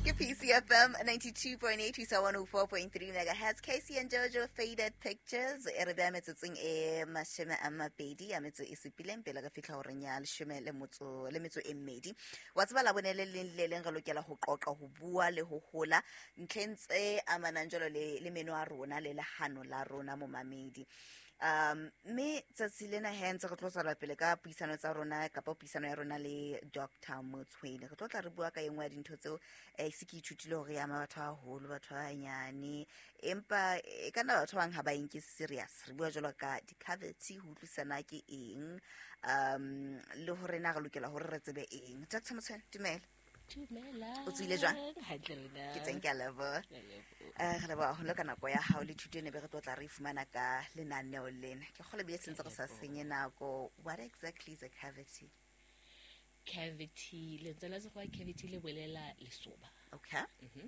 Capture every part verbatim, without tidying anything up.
Ke P C F M ninety-two point eight isa one oh four point three megahertz. Casey and Jojo Faded Pictures e re bea metsotseng e mashome a mabedi a metso e sepileng pele ka fitlha gore nya leshome le motso le metso e mmedi wa tseba la bonele le le leng re lokela go qoqa go bua le go gola ntlhentse amanang jalo le le meno a rona le lehano la rona mo mamedi. Um me tsatsi lena hentse re tlotsa la pele ka puisano tsa rona ka pa puisano ya rona le Doctor Motsweni re tlotla re bua ka engwe dintho tseo e se ke ithutile hore ya batho a holo batho a nyane empa e kana batho bang ha ba nke serious re bua jalo ka di cavity ho tlisana ke eng um le hore na re lokela hore re tsebe eng. Doctor Motsweni dumela. Dumela. O tsile jwang? Ke teng ke a leboha. Eh re leboha ho loka nako ya hao le thuto ne be re tlotla re fumana ka lenaneo lena ke go le bile sentse go sa senye nako. What exactly is a cavity? Cavity le tsela se go cavity le bolela lesoba. Okay. Mhm.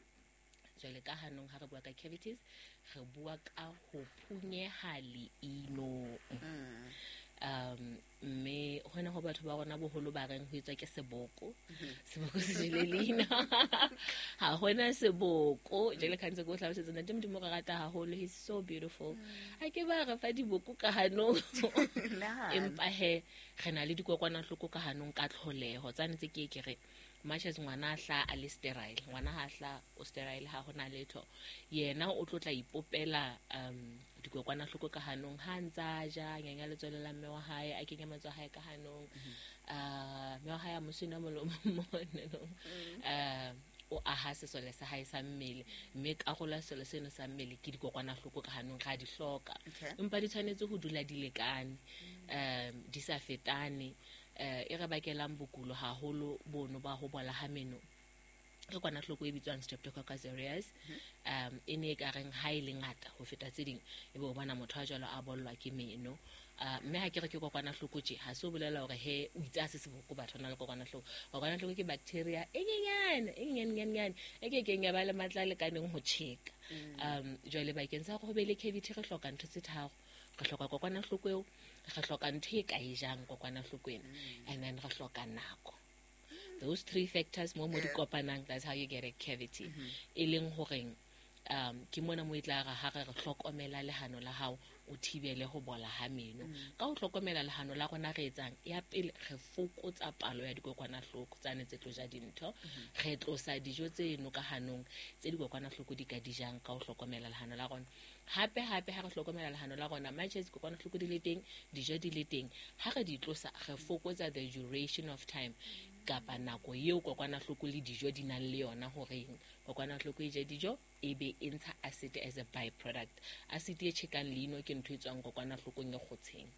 Jwale ka hanong ha re bua ka cavities re bua ka ho phunyeha leino. Mm. um me hona go batho ba rona boholo ba reng ho etswa ke seboko seboko se le leina ha hona seboko jele khantse go tlhabisetsa nna temo dimo rata ha holo. He's so beautiful a ke ba re fa diboko ka hanong empa he re na le dikokwana hloko ka hanong ka tlholeho tsane tse ke ke re matches ngwana hla a le sterile ngwana ha hla o sterile ha hona letho yena o tlotla ipopela um dikokwana hloko ka hanong ha ntsa ja nyanya le tswelela mme wa hae a kenya matso hae ka hanong ah mme wa hae a mosina molomo moneno ah o aha sesole sa hae sa mmele mme ka go la sesole seno sa mmele ke dikokwana hloko ka hanong ga di hloka empa di tshwanetse ho dula di lekane um di sa fetane eh e re bakelang bokulo haholo bono ba ho bola ha meno ke kwana hloko e bitswang Streptococcus aureus um e ne ka reng ha ile ngata ho feta tse ding e be o bona motho a jalo a bollwa ke meno uh, mme ha ke re ke kokwana hloko tje ha se o bolela hore he o itse a se seboko batho na le kokwana hloko kokwana hloko ke bacteria e nyenyane e nyenyane e ke keng ya ba le matla le kaneng ho cheka um jwale ba kensa go be le cavity re hloka ntho tse tharo re hloka kokwana hloko eo re hloka ntho e ka e jang kokwana hloko ena and then re hloka nako. Those three factors mo mo di kopanang, that's how you get a cavity. E leng horeng um ke mona mo itla ga ha re hlokomela lehano la hao o thibele ho bola ha meno ka ho hlokomela lehano la rona re etsang ya pele re fokotsa palo ya dikokwana hloko tsane tse tloja dintho re tlosa dijo tse no ka hanong tse dikokwana hloko di ka dijang ka ho hlokomela lehano la rona hape hape ha re hlokomela lehano la rona matches dikokwana hloko di le teng dijo di le teng ha re di tlosa re fokotsa the duration of time kapa nako yeo kokwana hloko le dijo di nang le yona hore kokwana hloko e je dijo e be e ntsha acid as a byproduct. Acid e chekang leino ke ntho e tswang kokwana hlokong e kgotseng.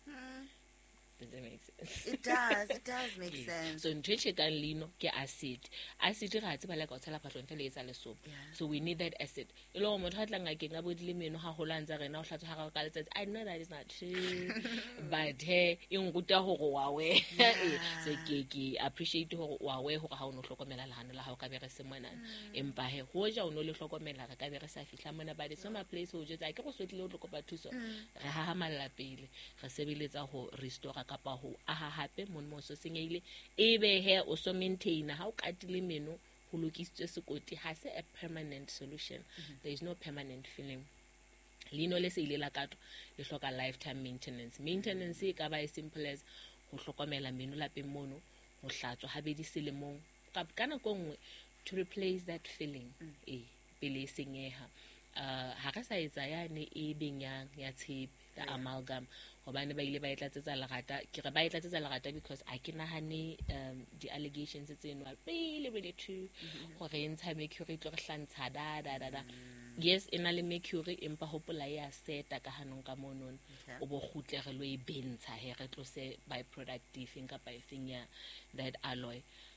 Does that make sense? It does, it does make yes. sense. So ntho e chekang leino ke acid. Acid ra tseba le ka o tshela phatlong tse le etsa le soap. So we need that acid. E lo motho a tlang a kenga bo dile meno ha holanza rena o hlatsa ha ka letsatsi. I know that is not true. But he e nguta hore wa we. So ke ke appreciate hore wa we hore ha o no hlokomela lehano la ha o ka bere se mona. Empa he ho ja o no le hlokomela re ka bere sa fihla mona ba di soma place ho jetsa ke go swetile o tlokopa thuso. Re ha ha malla pele. Re sebeletsa ho restore kapa ho aha hape mon mo so senyeile ebe he o so maintain ha o katile meno ho lokisitswe sekoti ha se a permanent solution. There is no permanent filling. Lino le se ile la kato le hloka lifetime maintenance. Maintenance e ka ba as simple as ho hlokomela meno lapeng mono ho hlatswa habedi selemong ka kana kongwe to replace that filling e pele senyeha. Uh ha ka sa etsa yane e benyang ya tshepe the amalgam hobane ba ile ba etlatsetsa lerata ke re ba etlatsetsa lerata because a ke nahane um the allegations tseno are really really true gore ntsha mercury tlo re hlantsha da da da da yes ena le mercury empa hopola ya seta ka hanong ka monon o bo khutle re lo e bentsha he re tlose byproduct ifeng ka pa ifeng ya that alloy.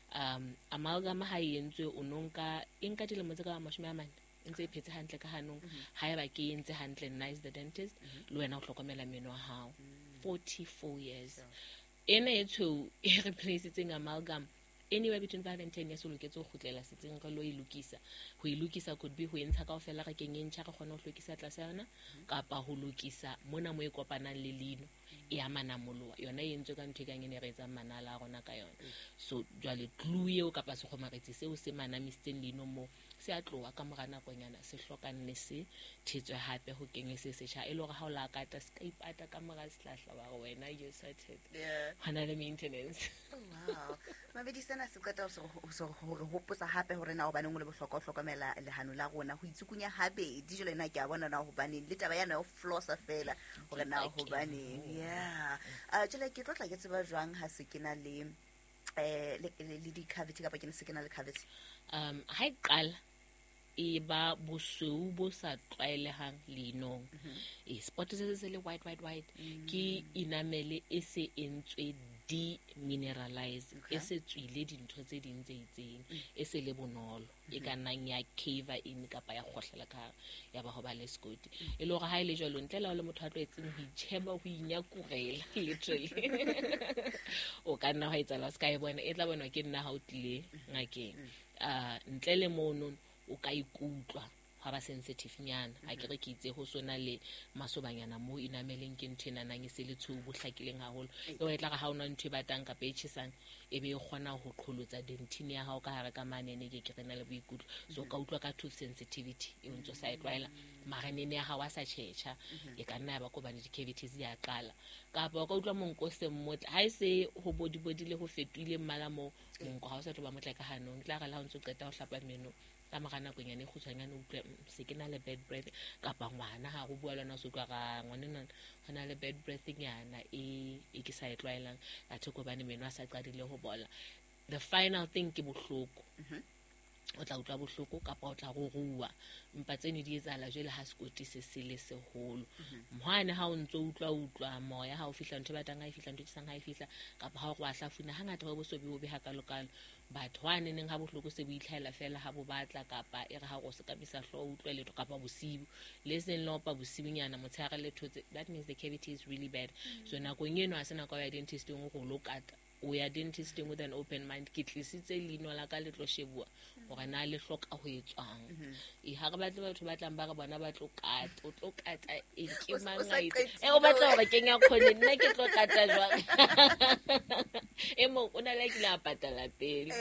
Um amalgam ha yentswe o nonka inka dilemo tse ka mashome a mane ntse phetse hantle ka hanong ha eba ke entse hantle nice the dentist le wena o hlokomela meno a hao forty-four years ena etho e replace tseng amalgam anywhere between five and ten years o loketse go khutlela setseng re lo e lokisa ho e lokisa could be ho entsha ka ofela ga kenye ntšha re gona ho hlokisa tlase yana kapa ho lokisa mona mo e kopanang le lino e ya manamoloa yona e entswe ka ntho e kang ene re etsa manala a rona ka yona so jwale glue eo kapa sekgomaretsi seo se manamisitseng leino mo se a tloa ka mora nakonyana se hlokang le se thetswe hape ho kenywe se setjha e le hore ha o la kata se ka ipata ka mora sehlahla wa re wena you sorted hana le maintenance. Oh, wow. Mabedi sena se qeta ho re hopotsa hape hore na o baneng o le bohlokwa o hlokomela lehano la rona ho itsukunya habedi jwale nna ke a bona na ho baneng le taba yana o flossa fela hore na ho baneng yeah a jwale ke tlotla ke tseba jwang ha se ke na le eh le di cavity kapa ke ne se ke na le cavity um ha e qala e ba bosweu bo sa tlwaelehang leinong e spot se se le white white white ke inamele e se entswe demineralize e se tswile dintho tse ding tse itseng e se le bonolo e ka nang ya cave in kapa ya khohlela ka ya ba ho ba le skoti e le hore ha ile jwalo ntle la le motho a tlwaetseng ho itsheba ho inyakurela literally o ka nna ha etsa la ska e bona e tla bona ke nna ha o tlile ngakeng a ntle le mono o ka ikutlwa ha ba sensitive nyana ha ke re ke itse ho sona le masobanyana mo inameleng ke nthena nang e se le tshu bo hlakileng haholo e wa etla ga ha ona ntwe batang ka pechisang e be e khona ho qholotsa dentine ya hao ka hare ka manene ke ke rena le boikutlo so ka utlwa ka tooth sensitivity e ntse sa etlaela maranene ya hao a sa tjhetjha e ka nna ba ko bane di cavities ya qala ka ba ka utlwa monko se mmotla ha e se ho body body le ho fetile mmala mo monko ha o sa tlo ba motla ka hanong tla ga la ho ntse qeta ho hlapa meno ka magana go nyane go tshwanyana utlwe se ke na le bad breath kapa ngwana ha go bua lona so twa ga ngwana nna hona le bad breath nyana e e ke sa etlaelang a thoko bane meno a sa qadile ho bola the final thing ke bohloko o tla utlwa bohloko kapa o tla go rua mpa tsene di etsala jele ha skoti se se le seholo mohane ha o ntso utlwa utlwa moya ha o fihla ntho batang ha e fihla ntho tsang ha e fihla kapa ha o go ahlafuna hangata ba bosobi o be ha kalokalo batho wane neng ha bohloko se bo itlhaela fela ha bo batla kapa e re ha go se kabisa hlo utlwa letho kapa bosibu le seng lopa bosibunyana motshare le thotse that means the cavity is really bad so nako ngeno a sena kwa ya dentist ngo go lokata o ya dentist with an open mind ke tlisitse leino la ka le tlo shebua hore na le hloka ho etswang e ha re batle batho ba tlang ba re bona ba tlo kata o tlo kata e ke mangaitse e o batla hore kenya khone nna ke tlo kata jwang e mo o na le ke la patala pele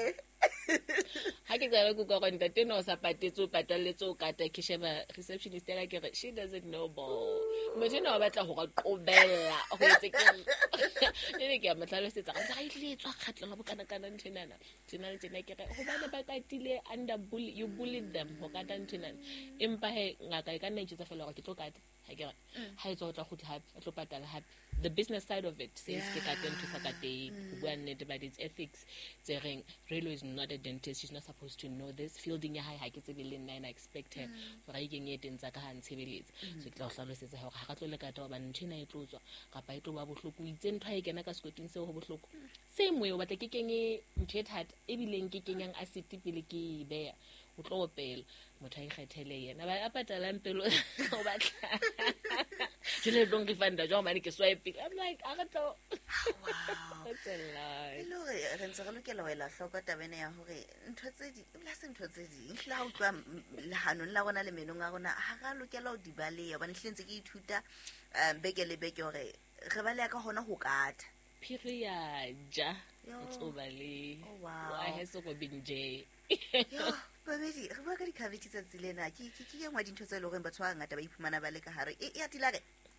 ha ke tsaba go go ntate no sa patetse o patalletse o kata ke sheba receptionist ya ke she doesn't know bo motho no batla ho qobella ho etse ke ne ke a matlalosetsa ga ga ile tswa khatlela bokana kana nthenana tsena le tsena ke re ho bana ba katile under bully you bullied them ho kata nthenana empa he ngaka e ka nna itse fela gore ke tlo kata ha ke ha e tswa tla go tla tlo patala hape the business side of it says ke kata ntho sa kate go bua nnete but it's ethics tsering really is not a dentist she's not supposed to know this fielding ya hae ha ke tsebe le nna and I expect her for I can yet ntsa ka ha ntshebeletsa so ke tla go hlalosetsa hore ha ka tlo le kata ba ntshina e tlotswa kapa e tlo ba bohloko itse ntho ha e kena ka skoting seo ho bohloko se moyo batla ke kenye ntho e thata e bileng ke kenyang acid pele ke beya o tlo opela motho a ikgethele yena ba apatala mpelo o batla jule don't refund jo mane ke swipe I'm like a ga tlo wow that's a lie hello re ntse re lokela wela hloko tabene ya hore ntho tse di la se ntho tse di hla o tswa lehanong la rona le menong a rona ha ga lokela o dibaleya bane hlentse ke ithuta beke le beke hore re baleya ka hona ho kata period ja tsoba le wow I has go binje yo babedi re bua ka di cavity tsa tsilena ke ke ke ngwa dintho tse le gore batho ba ngata ba iphumana ba le ka hare e ya dilare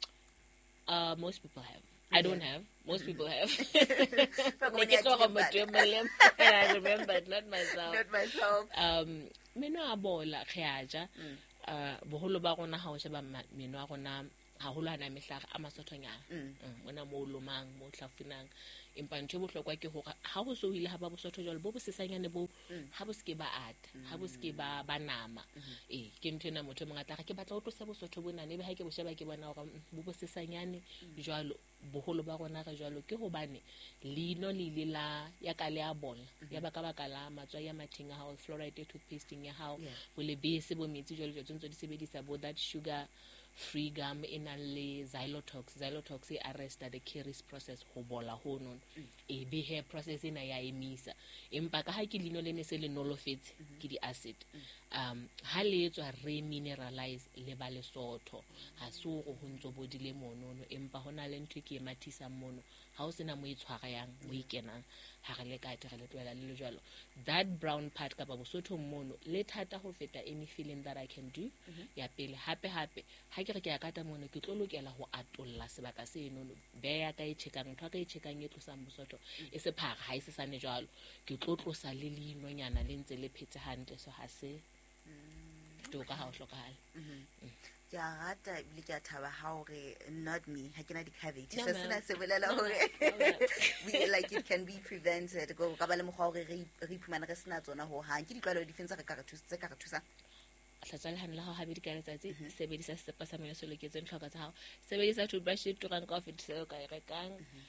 uh most people have I don't have most people have I remember not myself not myself um meno a bola khaja uh boholo ba rona ha o sheba meno a rona ha holo ana mehlaga a masothonyana mona mo lomang mo hlafunang empa ntho bohlokwa ke hore ha go so ile ha ba bosotho jalo bo bo sesanyane bo ha bo ske ba ata ha bo ske ba banama eh ke ntho ena motho mongata ga ke batla o tlosa bosotho bona ne be ha ke bo sheba ke bona hore bo bo sesanyane jalo boholo ba rona ga jalo ke hobane lino le ile la ya ka le a bona ya baka baka la matswa ya mathinga ha fluoride toothpaste ya hao bo le bese bo metsi jalo jalo ntse di sebedisa bo that sugar free gum e nang le xylotox xylotox e arresta the caries process ho bola ho nono e be hair process ena ya emisa empa ka ha ke lino le ne se le nolofetse ke di acid um ha le etswa remineralize le ba le sotho ha so go ho ntso bodile monono empa hona le ntwe ke mathisa mono ha o sena mo e tshwara yang mo ikenang ha re le ka te re le tloela le le jwalo that brown part ka ba bosotho mono le thata ho feta any feeling that I can do mm -hmm. ya pele hape hape ha ke re ke ya kata mono ke tlo lokela ho atolla sebaka se nono be ya ka e chekang ntwa ka e chekang e tlosa bosotho e se phara ha e se sane jwalo ke tlo tlosa le linonyana le ntse le phetse hantle so ha se to ka ha o hlokahale ya rata le ke thaba ha hore not me ha kena di cavity so sena se bolela hore we like it can be prevented go ka ba le mogwa hore re re iphumana re sena tsona ho hang ke ditlwaelo difense re ka re thusa ka re thusa hlatswa lehano la hao ha be di ka letsatsi sebedisa sesepa sa mele se loketseng tlhoka tsa hao sebedisa toothbrush e turang ka ofit se ka e rekang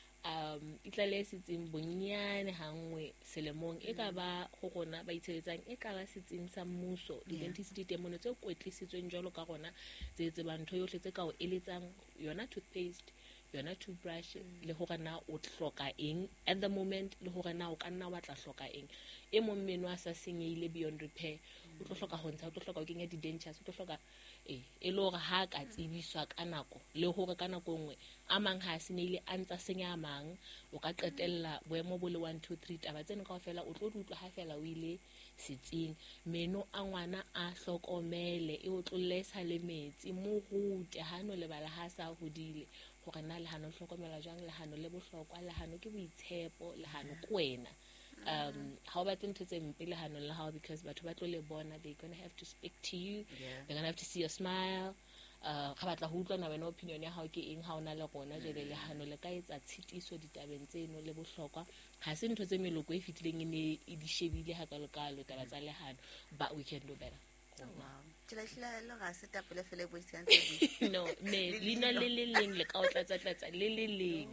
um itlale setsing bonyane hangwe selemong e ka ba go gona ba itshebetsang e ka ba setsing sa mmuso di dentist di temono tse kwetlisitsweng jalo ka gona tse tse ba ntho yohle tse ka o eletsang yona toothpaste yona toothbrush le ho kana o hloka eng at the moment le ho kana o kana wa tla hloka eng e mo mmeno a sa senyeile beyond repair o tlo hloka ho ntsha o tlo hloka o kenya di dentures o tlo hloka eh e lo re ha ka tsebiswa ka nako le hore ka nako nngwe a mang ha senyeile a ntsa senya mang o ka qetella boemo bo le one two three taba tseno kaofela o tlo utlwa ha fela o ile setsing meno a ngwana a hlokomele e o tlollesa le metsi mo rute ha no le bala ha sa hodile hore na le hano hlokomela jang le hano le bohlokwa le hano ke boitshepo le hano kwena um how about into tse mpe le hano la how because batho ba tlo le bona they going to have to speak to you yeah. they're going to have to see your smile uh ga batla ho utlwa na wena opinion ya hao ke eng ha ona le gona jele le hano le ka etsa tshitiso ditabeng tseno le bohlokwa ha se ntho tse meloko e fitileng e ne e di shebile ha ka lokalo taba tsa le hano but we can do better. Oh, wow. Tla lo ga se tapole fele bo tsantse no me lino le le leng le ka o tlatsa tlatsa le le leng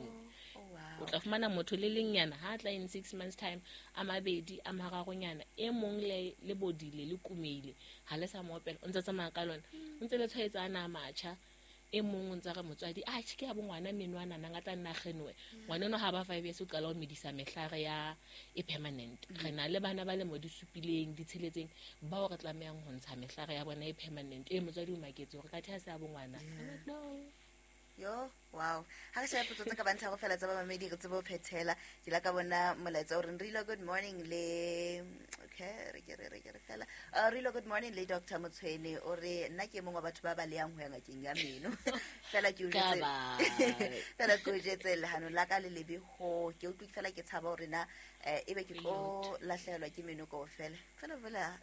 o tla fumana motho le leng yana ha tla in six months time a mabedi a maragonyana e mong le le bodile le kumeile ha le sa moopela o ntse tsamaya ka lona ntse le tshwaetsa ana matcha e mong o ntse re motswadi a tshike ya bongwana menwana nna ngata nna kgenwe ngwana no ha ba five years o qala o medisa mehlare ya e permanent re na le bana ba le mo di supileng di tsheletseng ba o re tlamehang ho ntsha mehlare ya bona e permanent e motswadi o maketse hore ka tha sa bongwana no yo wow ha re shapa tsotsa ka bantsha go fela tsa ba mamedi re tsebo phethela ke la ka bona molaetsa o re rilo good morning le okay re ke re re ke re fela uh, rilo good morning le Doctor Motshweni o re nna ke mongwe wa batho ba ba le yang ho ya ngakeng ya meno fela ke o jetse fela ke o jetse le hano la ka le lebe ho ke utlwi fela ke tshaba hore na e be ke go lahlehelwa ke meno go fela fela fela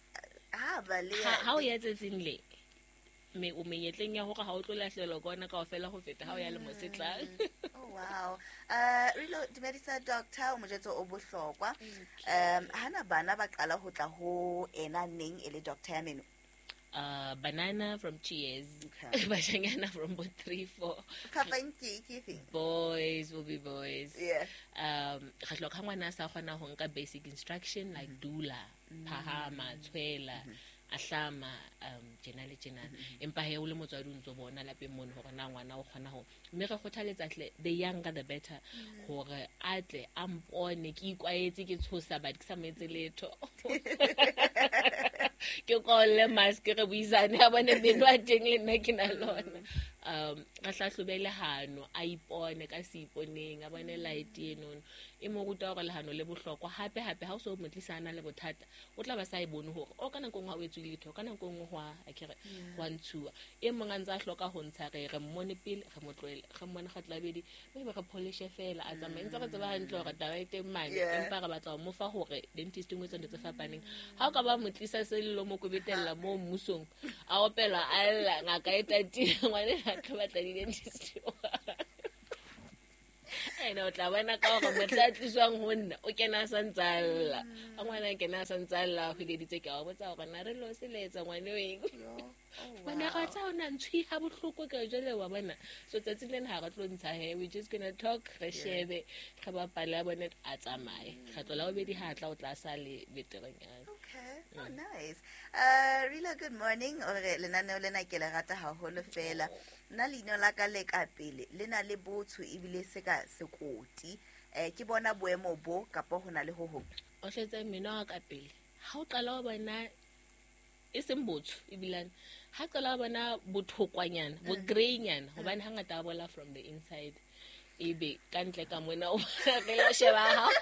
ha ba le ha o ya tsetsing le me o menyetleng ya hore ha o tlo lahlelwa gona ka ofela go feta ha o ya le mosetlang. Oh wow uh rilo dumedisa doctor o mojetso o bohlokwa um hana bana ba qala ho tla ho ena neng ele doctor ya meno uh banana from two years bashanyana from about three four papa nki ke boys will be boys yeah um ga hloka ngwana sa gona ho nka basic instruction like dula phahama tshwela ahlama um jena le jena empa he o le motswadi o ntso bona la pe mone hore na ngwana o khona ho mme re kgothaletsa hle the younger the better hore atle ampone ke ikwaetse ke tshosa ba ke sa metse letho ke go le mask re buisane a bone beno a teng le nna ke na lona um ga hlahlobele hano a ipone ka se iponeng a bone light eno e mo ruta gore le hano le bohlokwa hape hape ha o so motlisana le bothata o tla ba sa e bone hore o kana ngwe o etswe letho kana ngwe hwa akere hwa ntshua e mong a ntsa hloka ho ntsha re re mmone pele re motlwele re mmone ga tlabedi be be re polish fela a tsama ntse re tseba hantle gore taba e teng mane empa re batla mo fa hore dentist ngwe tsone tse fapaneng ha o ka ba motlisa sello mo kobetella mo mmusong a opela a lla ngaka e tati ngwane ha tlo batla di dentist ene o tla bona ka go motla tliswang ho nna o kena santsalla a ngwana kena santsalla go leditse ke a botsa go na re lo seletsa ngwane weng bona ga tsa ona ntshi ha bohloko ka jole wa bona so tsatsi lena ha ga tlo ntsha he we just gonna talk re shebe ga ba pala bona a tsamaye ga tlola o bedi ha tla o tla sa le beterenyana. Okay, oh nice. Uh, Rila, good morning. Ore lenaneo lena ke le rata haholo fela. Nna leino la ka le ka pele le na le botho ebile se ka sekoti. Eh ke bona boemo bo kapa hona le ho ho. O hletse mmino ka pele. Ha o qala wa bona e seng botho ebilane ha qala wa bona bothokwanyana bo greynyana hobane hangata a bola from the inside. Ebe ka ntle ka mona o re lo sheba ha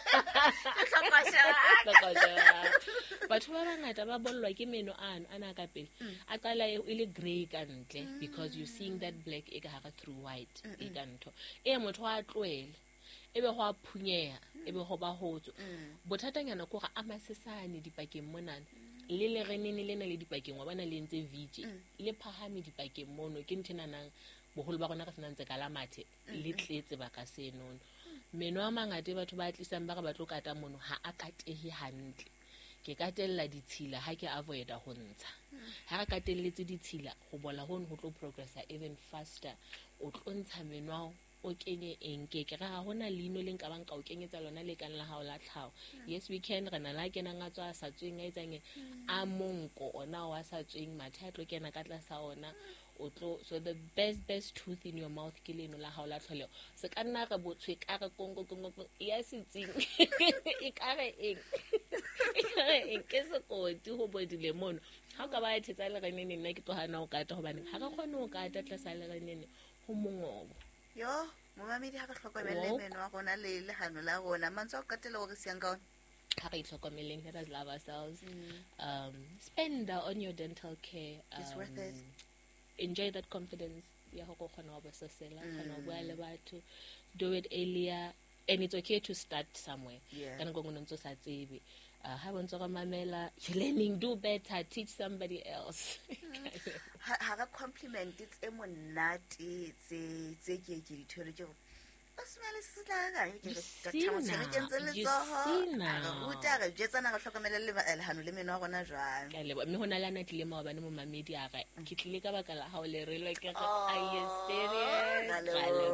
batho ba bangata ba bollwa ke meno ano ana ka pele a qala e le grey ka ntle because you seeing that black e ka hara through white e ka ntho e motho wa tloele ebe go a phunyeha ebe go ba hotso bothatanyana go ga amasesane dipakeng monana le le renene lena le dipakeng wa bana le ntse vj le phahame dipakeng mono ke nthenanang boholo ba gona ka senantse ka la mathe le tletse ba ka senono meno a mangate batho ba tlisang ba ga ba tlo kata mono ha a katehe hantle ke katella ditshila ha ke avoida ho ntsha ha ka katelletse ditshila go bola hono ho tlo progressa even faster o tlo ntsha meno o kenye enke ke ga hona leino le nka bang ka o kenyetsa lona le kan la hao la tlhaho yes we can rena la kena nga tswa sa tsweng a itsang a monko ona wa sa tsweng mathe a tlo kena ka tla sa ona otlo so the best best tooth in your mouth ke leno la hao la tlholeo se ka nna ka botswe ka ga kongo kongo ya sitsing e ka re eng e ka re eng ke se koti go bodile mono ha ka ba etsetsa le ganene nna ke tlohana o kata hobane ha ka khone o kata tla sa le ganene ho mongobo yo momamedi ha ka hlokomelle meno a gona le le hano la gona mantso ka tela o re siang ka ona ha re hlokomeleng let us love ourselves um spend on your dental care um, it's worth it. Enjoy that confidence ya go khona wa bososela khona bua le batho do it earlier and it's okay to start somewhere kana go ngone ntso sa tsebe ha bontso ga mamela you learning do better teach somebody else ha ga compliment it's e monate tse tse ke ke dithole ke o smile se tla ga ke ka thamo se ke ntse le tsoho o ta ga jetsana ga hlokomela le hano le meno a gona jwang ka lebo mme hona lana tlile ma bana mo mamedi a ga ke tlile ka baka la ha o le re lo ke ga I serious ka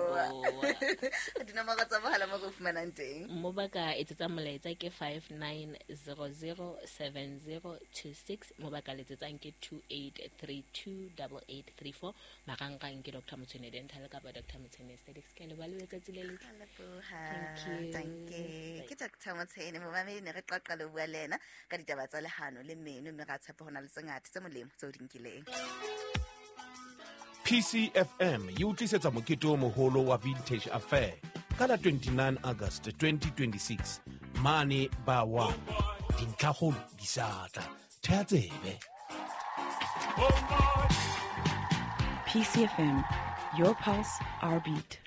lebo dina ma ga tsa bahala mo go fumana nteng mo baka etsetsa molaetsa ke five nine zero zero seven zero two six mo baka letsetsang ke two eight three two eight eight three four makangkang ke Doctor Motshwane Dental ka ba Doctor Motshwane Aesthetics ke le ba le tsa Thank you. Thank you. Ke Doctor Motshwane mo mame ne re qoqa le bua lena ka ditaba tsa lehano le meno mme ga tshepa hona le tsengata tse molemo tse o dinkileng. P C F M you tlisetsa mokete o moholo wa Vintage Affair ka la twenty-nine August twenty twenty-six mane ba wa dintlhagolo di satla thea tsebe. P C F M, your pulse, our beat.